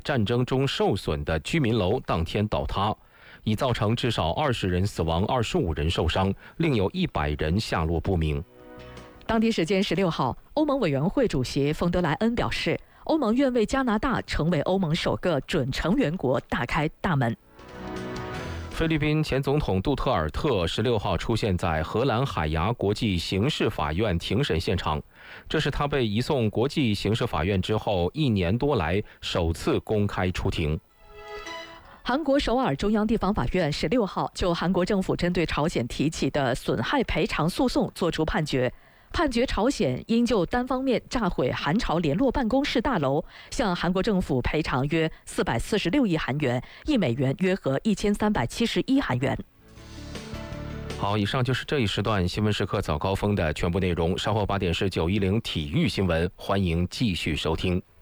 战争中受损的居民楼当天倒塌，已造成至少20人死亡、25人受伤，另有100人下落不明。 当地时间16号，欧盟委员会主席冯德莱恩表示，欧盟愿为加拿大成为欧盟首个准成员国大开大门。 菲律宾前总统杜特尔特16号出现在荷兰海牙国际刑事法院庭审现场，这是他被移送国际刑事法院之后1年多来首次公开出庭。 韩国首尔中央地方法院16号就韩国政府针对朝鲜提起的损害赔偿诉讼作出判决，朝鲜应就单方面炸毁韩朝联络办公室大楼，向韩国政府赔偿约446亿韩元，1美元约合1371韩元。 好，以上就是这一时段新闻时刻早高峰的全部内容。稍后8点是910体育新闻，欢迎继续收听。